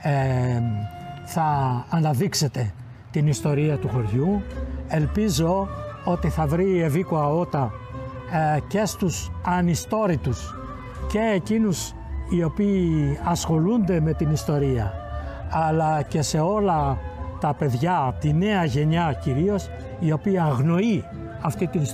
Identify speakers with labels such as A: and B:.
A: θα αναδείξετε την ιστορία του χωριού. Ελπίζω ότι θα βρει η Ευίκο Αότα και στους ανιστόρητους και εκείνους οι οποίοι ασχολούνται με την ιστορία, αλλά και σε όλα τα παιδιά, τη νέα γενιά κυρίως, η οποία αγνοεί αυτή την ιστορία.